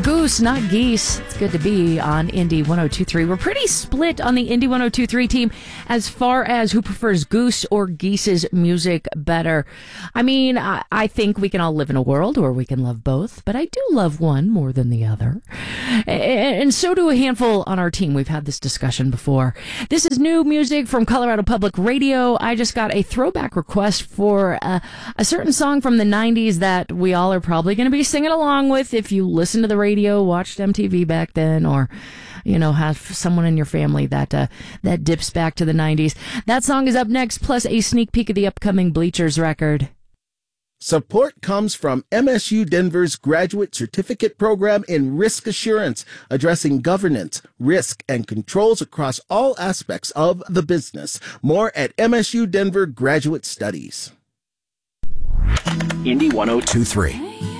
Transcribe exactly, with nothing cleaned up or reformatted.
Goose, not geese. It's good to be on Indy one oh two three. We're pretty split on the Indy one oh two three team as far as who prefers Goose or Geese's music better. I mean, I, I think we can all live in a world where we can love both, but I do love one more than the other. And, and so do a handful on our team. We've had this discussion before. This is new music from Colorado Public Radio. I just got a throwback request for uh, a certain song from the nineties that we all are probably going to be singing along with if you listen to the radio, watched M T V back then, or, you know, have someone in your family that uh, that dips back to the nineties. That song is up next, plus a sneak peek of the upcoming Bleachers record. Support comes from M S U Denver's Graduate Certificate Program in Risk Assurance, addressing governance, risk, and controls across all aspects of the business. More at M S U Denver Graduate Studies. Indy one oh two three.